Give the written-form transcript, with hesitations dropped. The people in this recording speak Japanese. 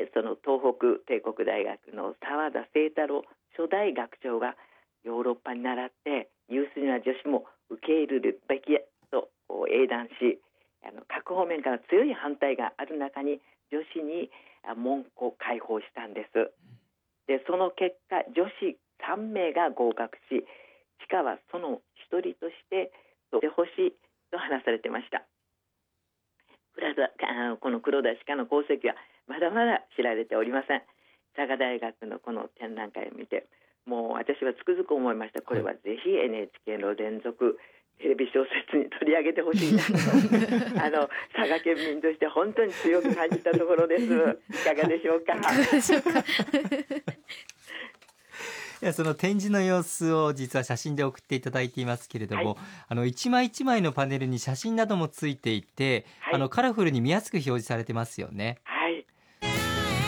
その東北帝国大学の澤田清太郎初代学長がヨーロッパに倣ってユースには女子も受け入れるべきと英断し、各方面から強い反対がある中に女子に門戸を開放したんです。でその結果女子3名が合格し、地下はその一人として取ってほしいと話されていました。この黒田歯科の功績はまだまだ知られておりません。佐賀大学のこの展覧会を見て、もう私はつくづく思いました。これはぜひ NHK の連続テレビ小説に取り上げてほしいなと佐賀県民として本当に強く感じたところです。いかがでしょうか。 いや、その展示の様子を実は写真で送っていただいていますけれども、一枚一枚のパネルに写真などもついていて、カラフルに見やすく表示されてますよね。